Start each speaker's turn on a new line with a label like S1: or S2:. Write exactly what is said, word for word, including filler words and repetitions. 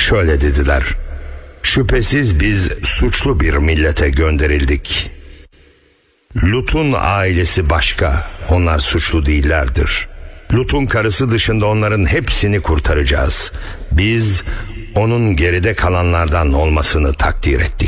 S1: şöyle dediler: şüphesiz biz suçlu bir millete gönderildik. Lut'un ailesi başka, onlar suçlu değillerdir. Lut'un karısı dışında onların hepsini kurtaracağız. Biz onun geride kalanlardan olmasını takdir ettik.